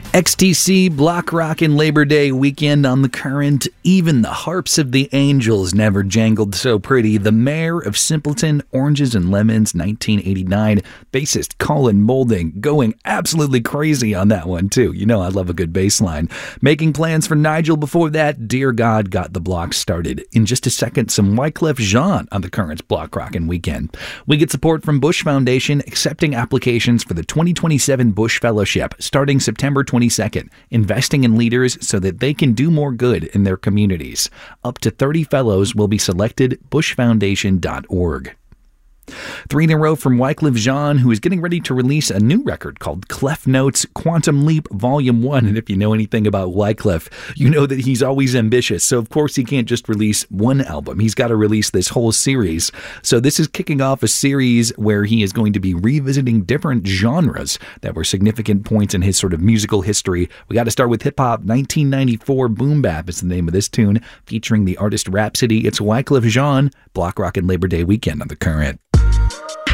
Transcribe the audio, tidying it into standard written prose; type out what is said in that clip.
XTC, Block Rock and Labor Day weekend on the Current. Even the harps of the angels never jangled so pretty. The Mayor of Simpleton, Oranges and Lemons, 1989. Bassist Colin Moulding going absolutely crazy on that one, too. You know I love a good bass line. Making plans for Nigel before that. Dear God got the block started. In just a second, some Wyclef Jean on the Current's Block Rockin' Weekend. We get support from Bush Foundation, accepting applications for the 2027 Bush Fellowship, starting September 22nd, investing in leaders so that they can do more good in their communities. Up to 30 fellows will be selected. bushfoundation.org. 3 in a row from Wyclef Jean, who is getting ready to release a new record called Clef Notes Quantum Leap Volume 1. And if you know anything about Wyclef, you know that he's always ambitious. So, of course, he can't just release one album. He's got to release this whole series. So this is kicking off a series where he is going to be revisiting different genres that were significant points in his sort of musical history. We got to start with hip-hop. 1994 Boom Bap is the name of this tune, featuring the artist Rhapsody. It's Wyclef Jean, Block Rock and Labor Day weekend on The Current.